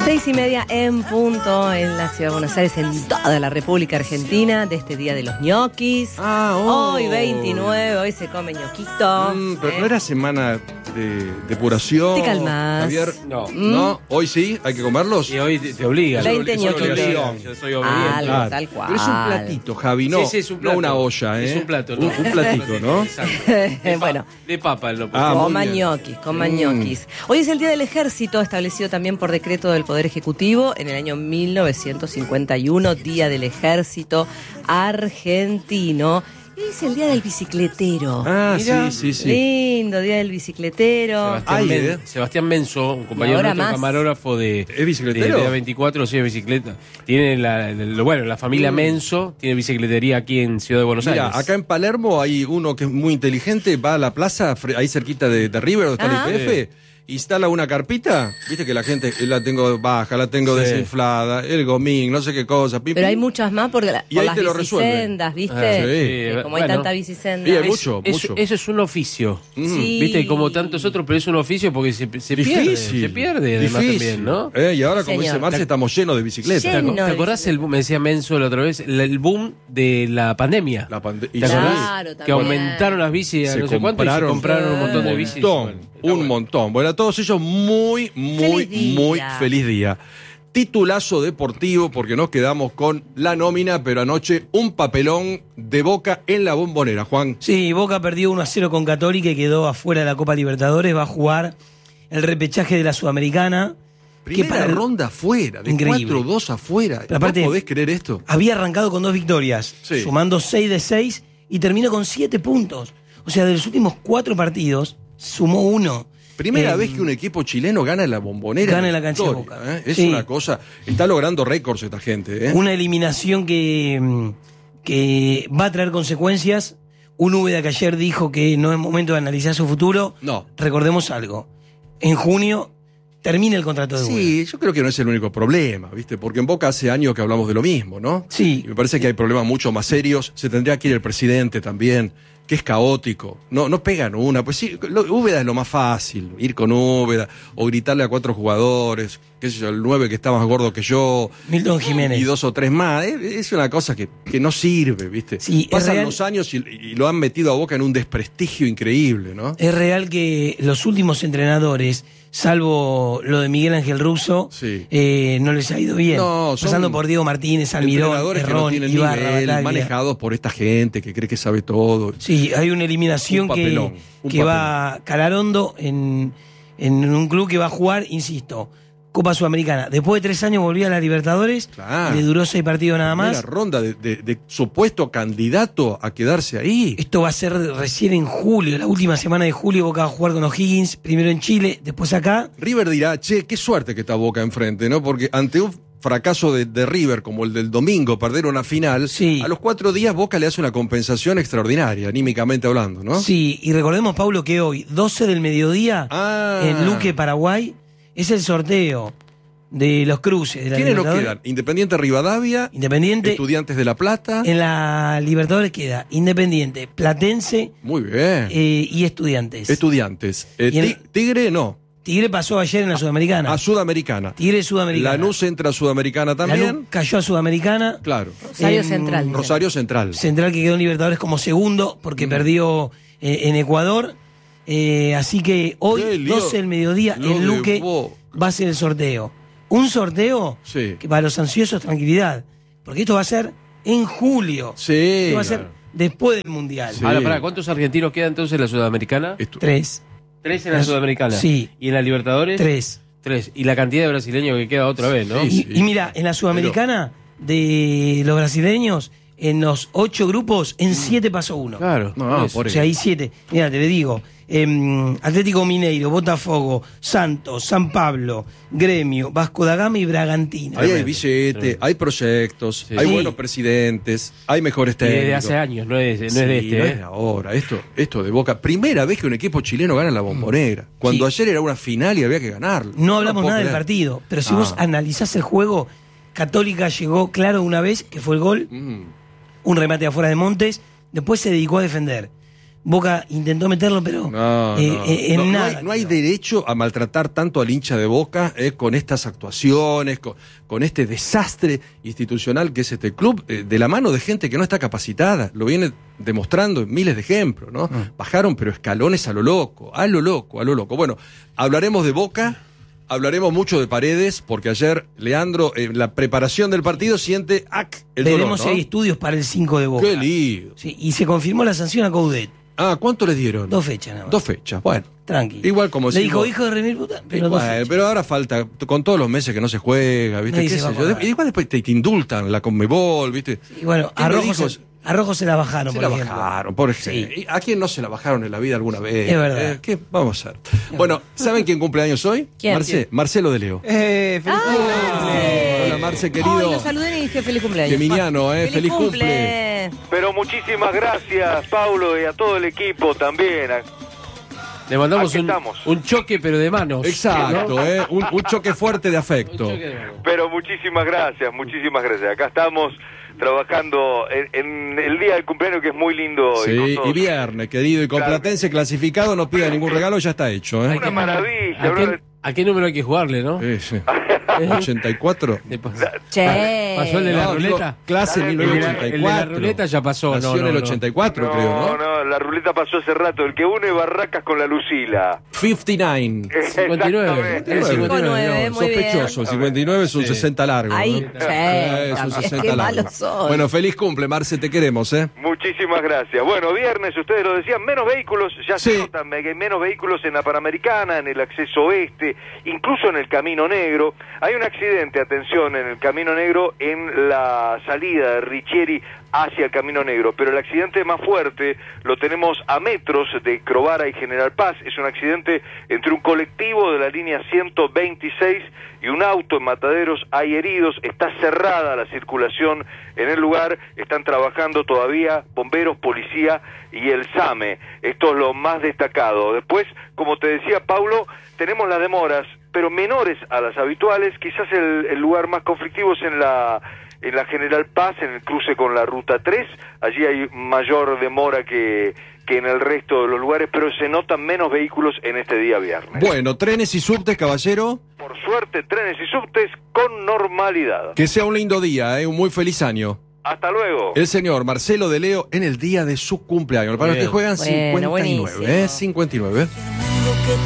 6:30 en punto en la Ciudad de Buenos Aires, en toda la República Argentina, de este día de los ñoquis. Hoy 29, hoy se come ñoquito. Pero no era semana de depuración. Te calmás. Javier, No. ¿no? Hoy sí, hay que comerlos. Y hoy te obliga. 20 ñoquitos. Yo soy obediente. Algo, tal cual. Pero es un platito, Javi, no, Sí, es un plato. no una olla, ¿eh? Es un plato, ¿no? Un platito, ¿no? Exacto. Bueno. De papa, lo Ah, muy Coman bien. ñoquis, coman ñoquis. Hoy es el Día del Ejército, establecido también por decreto del Poder Ejecutivo en el año 1951, Día del Ejército Argentino. Y es el Día del Bicicletero. Ah, Mira, sí. Lindo, Día del Bicicletero. Sebastián Menso, un compañero ahora nuestro, más. camarógrafo de ¿Es bicicletero? de 24, sí, de bicicleta. Tiene la familia Menso, tiene bicicletería aquí en Ciudad de Buenos Mira, Aires. acá en Palermo hay uno que es muy inteligente, va a la plaza, ahí cerquita de River, donde está el IPF, instala una carpita, viste que la gente, la tengo baja, la tengo Sí. desinflada, el gomín, no sé qué cosa. Pim, Pero hay pim. muchas más porque Y por ahí las te lo resuelven. bicisendas, ¿viste? Ah, sí. Que como hay Bueno. tanta bicisenda. Y hay Es- mucho. Eso es un oficio. Sí. Viste, como tantos otros, pero es un oficio porque se pierde. Se pierde además Difícil. también, ¿no? Y ahora, como Señor. dice Marce, estamos llenos de bicicletas. Lleno. ¿Te acordás me decía Menso la otra vez, el boom de la pandemia? La pande- y ¿Te sí. acordás? Claro, Que también. aumentaron las bicis a no sé cuánto y se compraron un montón de bicis. Un montón. Bueno, a todos ellos muy feliz día. Titulazo deportivo, porque nos quedamos con la nómina, pero anoche un papelón de Boca en la Bombonera, Juan. Sí, Boca perdió 1-0 con Católica y quedó afuera de la Copa Libertadores. Va a jugar el repechaje de la Sudamericana. Primera ronda afuera, de Increíble. 4-2 afuera. Pero aparte- ¿No podés creer esto? Había arrancado con 2 victorias, Sí. sumando 6 de 6 y terminó con 7 puntos. O sea, de los últimos 4 partidos, sumó 1. Primera vez que un equipo chileno gana en la Bombonera. Gana en la cancha de historia, Boca. Es Sí. una cosa. Está logrando récords esta gente, ¿eh? Una eliminación que va a traer consecuencias. Un Úbeda que ayer dijo que no es momento de analizar su futuro. No. Recordemos algo. En junio termina el contrato de Úbeda. Sí, yo creo que no es el único problema, ¿viste? Porque en Boca hace años que hablamos de lo mismo, ¿no? Sí. Y me parece que hay problemas mucho más serios. Se tendría que ir el presidente también, que es caótico. No pegan una. Pues sí, Úbeda es lo más fácil, ir con Úbeda o gritarle a 4 jugadores, qué sé yo, el 9 que está más gordo que yo. Milton Jiménez. Y 2 o 3 más. Es una cosa que no sirve, ¿viste? Sí, es Pasan real. los años y lo han metido a Boca en un desprestigio increíble, ¿no? Es real que los últimos entrenadores, salvo lo de Miguel Ángel Russo, Sí. No les ha ido bien. No, son pasando por Diego Martínez, Almirón, Entrenadores que no Herrón, tienen Ibarra, nivel, Bataglia. manejados por esta gente que cree que sabe todo. Sí, hay una eliminación Un papelón, un que va a calar hondo en un club que va a jugar, insisto, Copa Sudamericana. Después de 3 años volvió a la Libertadores, Claro. le duró 6 partidos nada Primera más. ronda de supuesto candidato a quedarse ahí. Esto va a ser recién en julio, la última semana de julio. Boca va a jugar con O'Higgins, primero en Chile, después acá. River dirá, che, qué suerte que está Boca enfrente, ¿no? Porque ante un fracaso de River como el del domingo, perder una final, Sí. a los 4 días Boca le hace una compensación extraordinaria, anímicamente hablando, ¿no? Sí, y recordemos, Paulo, que hoy, 12 del mediodía, Ah. en Luque, Paraguay, es el sorteo de los cruces de la ¿Quiénes nos Libertadores. quedan? Independiente Rivadavia, Independiente. Estudiantes de La Plata. En la Libertadores queda Independiente, Platense Muy bien. y Estudiantes. Estudiantes. Y en- Tigre no, Tigre pasó ayer en la Sudamericana. a Sudamericana. Tigre Sudamericana. Lanús entra a Sudamericana también. Lanús cayó a Sudamericana. Claro. Rosario En Central. dicen. Rosario Central. Central que quedó en Libertadores como segundo porque perdió en Ecuador. Así que Qué hoy, lío. 12 del mediodía, Lo en de Luque Boca. va a ser el sorteo. Un sorteo Sí. que para los ansiosos, tranquilidad. Porque esto va a ser en julio. Sí. Esto va a ser después del Mundial. Sí. Ahora, ¿cuántos argentinos quedan entonces en la Sudamericana? 3. 3 en la Sudamericana. Sí. ¿Y en la Libertadores? 3. 3. Y la cantidad de brasileños que queda otra vez, ¿no? Sí. Y mira, en la Sudamericana de los brasileños, en los 8 grupos, en 7 pasó uno. Claro. No, eso. por O sea, hay 7. Mira, te le digo. Atlético Mineiro, Botafogo, Santos, San Pablo, Gremio, Vasco da Gama y Bragantino. Ahí hay billete, hay proyectos, Sí. hay Sí. buenos presidentes, hay mejores Y técnicos. desde hace años, no es de Sí, este, no ¿eh? es de ahora. Esto de Boca. Primera vez que un equipo chileno gana la Bombonera. Cuando Sí. ayer era una final y había que ganarlo. No hablamos puedo nada del creer. partido, pero si Ah. vos analizás el juego, Católica llegó claro una vez, que fue el gol, Mm. un remate afuera de Montes, después se dedicó a defender. Boca intentó meterlo, pero en nada. No hay derecho a maltratar tanto al hincha de Boca con estas actuaciones, con este desastre institucional que es este club, de la mano de gente que no está capacitada. Lo viene demostrando en miles de ejemplos, ¿no? Bajaron, pero escalones a lo loco. Bueno, hablaremos de Boca. Hablaremos mucho de Paredes, porque ayer Leandro, en la preparación del partido, siente el dolor, Veremos ¿no? si hay estudios para el 5 de Boca. ¡Qué lío! Sí, y se confirmó la sanción a Coudet. ¿Cuánto les dieron? 2 fechas nada más. 2 fechas, bueno. Tranquilo. Igual como le decimos- dijo hijo de Remir Puta, pero 2 fechas. pero ahora falta, con todos los meses que no se juega, ¿viste? Nadie ¿Qué se va sé a yo? acordar. Igual después te indultan la Conmebol, ¿viste? Y bueno, ¿Quién me dijo? a Rojo se la bajaron, Se por la ejemplo. bajaron, por ejemplo. Sí. ¿A quién no se la bajaron en la vida alguna vez? Es verdad. ¿Qué vamos a hacer? Bueno, ¿saben quién cumple años hoy? ¿Quién? Marcelo de Leo. Feliz Hola, Marce, querido. Ay, lo saludé y dije feliz cumpleaños. Geminiano, feliz cumple. Pero muchísimas gracias, Paulo, y a todo el equipo también. Le mandamos Aquí estamos. un choque, pero de manos. Exacto, ¿no? un choque fuerte de afecto. Un choque de manos. Pero muchísimas gracias, muchísimas gracias. Acá estamos trabajando en el día del cumpleaños, que es muy lindo. Sí, con todos. y viernes, querido, y con Claro. Platense clasificado, no pida ningún regalo, ya está hecho. Una maravilla. ¿A qué número hay que jugarle, no? Sí. 84. ¿Qué pasa? Che. ¿Pasó el de la No, digo, ruleta? clase El de la- 1984. el de la ruleta ya pasó, Nació en el 84, creo, ¿no? No, la ruleta pasó hace rato. El que une Barracas con la Lucila. 59. 59. Exactamente. El 59, no. muy bien. Sospechoso, el 59 es un Sí. 60 largo. Ahí, ¿no? che, Es un también, 60 qué largo. malos son. Bueno, feliz cumple, Marce, te queremos, ¿eh? Muchísimas gracias. Bueno, viernes, ustedes lo decían, menos vehículos, ya Sí. se notan que hay menos vehículos en la Panamericana, en el acceso oeste, incluso en el Camino Negro. Hay un accidente, atención, en el Camino Negro, en la salida de Richieri hacia el Camino Negro, pero el accidente más fuerte lo tenemos a metros de Crovara y General Paz. Es un accidente entre un colectivo de la línea 126 y un auto. En Mataderos hay heridos, está cerrada la circulación en el lugar, están trabajando todavía bomberos, policía y el SAME. Esto es lo más destacado. Después, como te decía Paulo, tenemos las demoras, pero menores a las habituales. Quizás el lugar más conflictivo es en la General Paz, en el cruce con la Ruta 3. Allí hay mayor demora que en el resto de los lugares, pero se notan menos vehículos en este día viernes. Bueno, trenes y subtes, caballero. Por suerte, trenes y subtes con normalidad. Que sea un lindo día, un muy feliz año. Hasta luego. El señor Marcelo de Leo en el día de su cumpleaños. Para los que juegan Bueno, 59, buenísimo. 59.